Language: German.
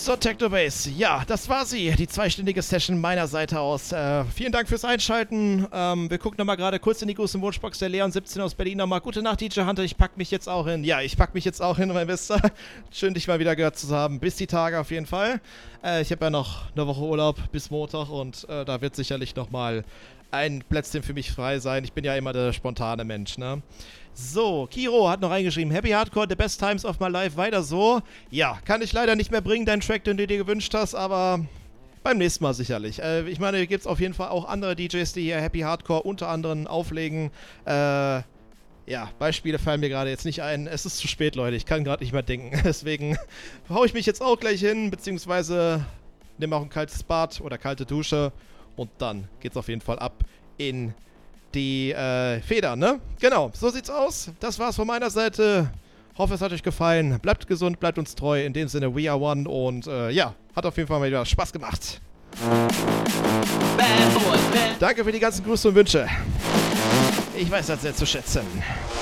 So, Technobase, ja, das war sie, die zweistündige Session meiner Seite aus. Vielen Dank fürs Einschalten. Wir gucken nochmal gerade kurz in die große Wunschbox. Der Leon 17 aus Berlin nochmal. Gute Nacht, DJ Hunter, ich pack mich jetzt auch hin. Ja, ich pack mich jetzt auch hin, mein Bester. Schön, dich mal wieder gehört zu haben. Bis die Tage auf jeden Fall. Ich habe ja noch eine Woche Urlaub bis Montag und da wird sicherlich nochmal ein Plätzchen für mich frei sein. Ich bin ja immer der spontane Mensch, ne? So, Kiro hat noch reingeschrieben, Happy Hardcore, the best times of my life, weiter so. Ja, kann ich leider nicht mehr bringen, deinen Track, den du dir gewünscht hast, aber beim nächsten Mal sicherlich. Ich meine, hier gibt es auf jeden Fall auch andere DJs, die hier Happy Hardcore unter anderem auflegen. Ja, Beispiele fallen mir gerade jetzt nicht ein. Es ist zu spät, Leute, ich kann gerade nicht mehr denken. Deswegen haue ich mich jetzt auch gleich hin, beziehungsweise nehme auch ein kaltes Bad oder kalte Dusche und dann geht's auf jeden Fall ab in die Federn, ne? Genau, so sieht's aus. Das war's von meiner Seite. Hoffe, es hat euch gefallen. Bleibt gesund, bleibt uns treu. In dem Sinne, we are one. Und ja, hat auf jeden Fall mal wieder Spaß gemacht. Danke für die ganzen Grüße und Wünsche. Ich weiß das sehr zu schätzen.